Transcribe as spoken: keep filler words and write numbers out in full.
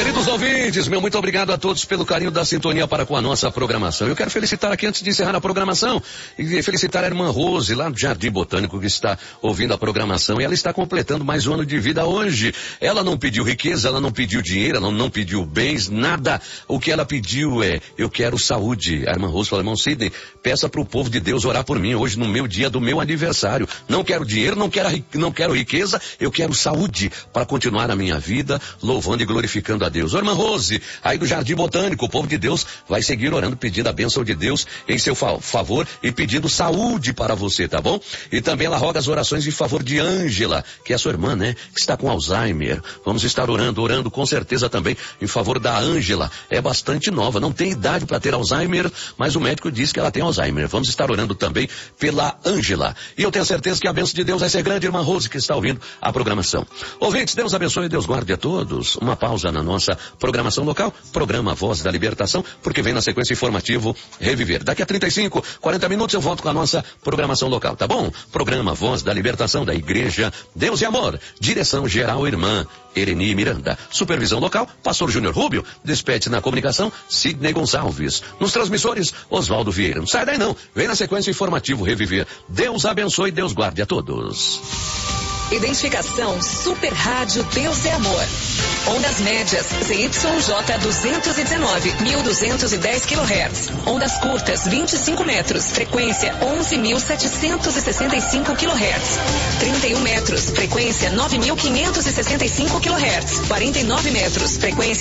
Queridos ouvintes, meu muito obrigado a todos pelo carinho da sintonia para com a nossa programação. Eu quero felicitar aqui, antes de encerrar a programação, e felicitar a irmã Rose, lá do Jardim Botânico, que está ouvindo a programação, e ela está completando mais um ano de vida hoje. Ela não pediu riqueza, ela não pediu dinheiro, ela não pediu bens, nada. O que ela pediu é, eu quero saúde. A irmã Rose falou, irmão Sidney, peça para o povo de Deus orar por mim hoje no meu dia do meu aniversário. Não quero dinheiro, não quero, não quero riqueza, eu quero saúde para continuar a minha vida, louvando e glorificando a Deus. Ô, irmã Rose, aí do Jardim Botânico, o povo de Deus vai seguir orando, pedindo a bênção de Deus em seu fa- favor e pedindo saúde para você, tá bom? E também ela roga as orações em favor de Ângela, que é a sua irmã, né? Que está com Alzheimer. Vamos estar orando, orando com certeza também em favor da Ângela. É bastante nova, não tem idade para ter Alzheimer, mas o médico diz que ela tem Alzheimer. Vamos estar orando também pela Ângela. E eu tenho certeza que a bênção de Deus vai ser grande, irmã Rose, que está ouvindo a programação. Ouvintes, Deus abençoe e Deus guarde a todos. Uma pausa na nossa programação local, programa Voz da Libertação, porque vem na sequência informativo Reviver. Daqui a trinta e cinco, quarenta minutos eu volto com a nossa programação local, tá bom? Programa Voz da Libertação da Igreja Deus e Amor. Direção geral, irmã Ereni Miranda. Supervisão local, pastor Júnior Rubio. Despete na comunicação, Sidney Gonçalves. Nos transmissores, Oswaldo Vieira. Não sai daí não, vem na sequência informativo Reviver. Deus abençoe e Deus guarde a todos. Identificação Super Rádio Deus é Amor. Ondas médias Z Y J duzentos e dezenove, mil duzentos e dez quilohertz. Ondas curtas vinte e cinco metros, frequência onze mil setecentos e sessenta e cinco quilohertz. trinta e um metros, frequência nove mil quinhentos e sessenta e cinco quilohertz. quarenta e nove metros, frequência